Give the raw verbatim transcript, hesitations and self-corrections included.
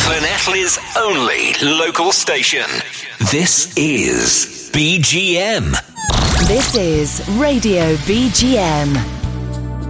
Llanelli's only local station. This is B G M. This is Radio B G M.